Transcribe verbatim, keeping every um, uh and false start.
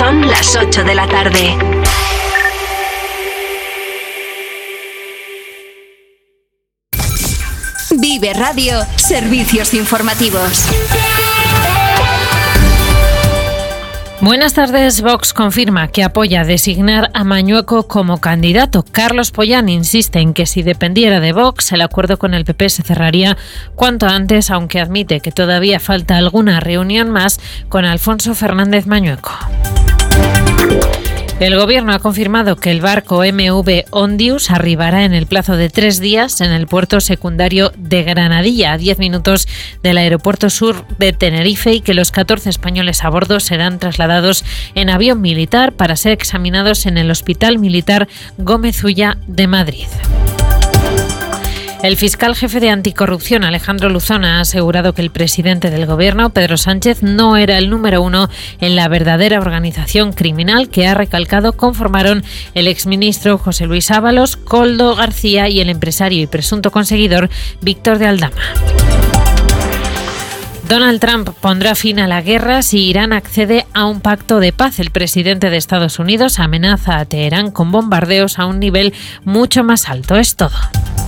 Son las ocho de la tarde. Vive Radio, servicios informativos. Buenas tardes. Vox confirma que apoya designar a Mañueco como candidato. Carlos Pollán insiste en que si dependiera de Vox, el acuerdo con el P P se cerraría cuanto antes, aunque admite que todavía falta alguna reunión más con Alfonso Fernández Mañueco. El Gobierno ha confirmado que el barco M V Ondius arribará en el plazo de tres días en el puerto secundario de Granadilla, a diez minutos del aeropuerto sur de Tenerife, y que los catorce españoles a bordo serán trasladados en avión militar para ser examinados en el Hospital Militar Gómez Ulla de Madrid. El fiscal jefe de Anticorrupción, Alejandro Luzón, ha asegurado que el presidente del Gobierno, Pedro Sánchez, no era el número uno en la verdadera organización criminal que, ha recalcado, conformaron el exministro José Luis Ábalos, Koldo García y el empresario y presunto conseguidor Víctor de Aldama. Donald Trump pondrá fin a la guerra si Irán accede a un pacto de paz. El presidente de Estados Unidos amenaza a Teherán con bombardeos a un nivel mucho más alto. Es todo.